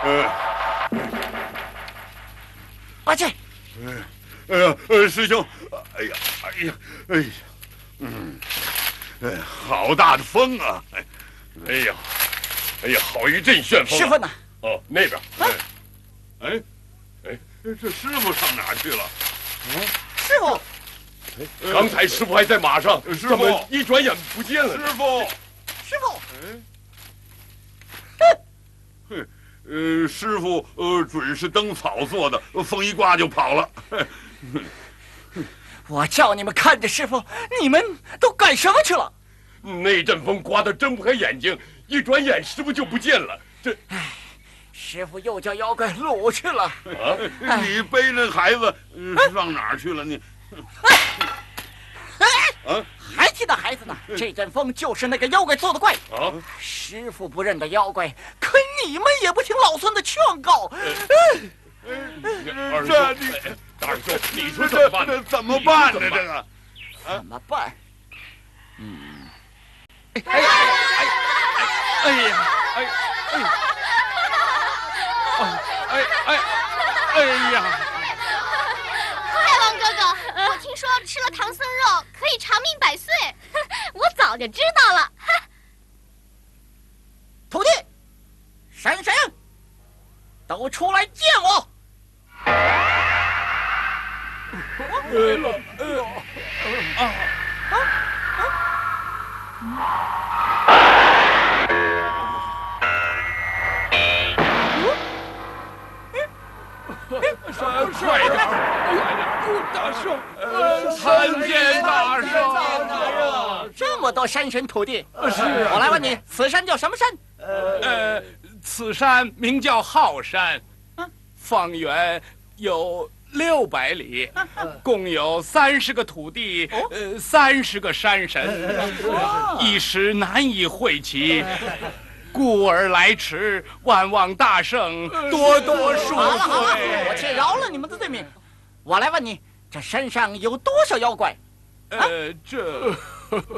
快去！ 师兄，哎呀，好大的风啊！ 哎呀，好一阵旋风！ 师傅呢？ 哦，那边。 这师傅上哪儿去了？ 师傅， 刚才师傅还在马上， 师傅怎么一转眼不见了？ 师傅， 师傅， 师傅，准是灯草做的，风一刮就跑了。 我叫你们看着师傅，你们都干什么去了？ 那阵风刮得睁不开眼睛，一转眼师傅就不见了。 师傅又叫妖怪掳去了。 你背那孩子上哪儿去了？你还提那孩子呢？这阵风就是那个妖怪做的怪。 啊！ 师傅不认得妖怪，可你们也不听老孙的劝告。 二兄，大师兄，你说怎么办？ 这怎么办呢？这个怎么办？ 大王哥哥，我听说吃了唐僧肉可以长命百岁，我早就知道了。 徒弟，婶婶，都出来见我！ 快点！大圣，参见大圣！ 这么多山神徒弟， 是我来问你，此山叫什么山？ 此山名叫浩山，方圆有600里，共有30个土地，30个山神，一时难以会齐，故而来迟，万望大圣多多恕好了， 罪。 我且饶了你们的罪名。我来问你，这山上有多少妖怪？ 这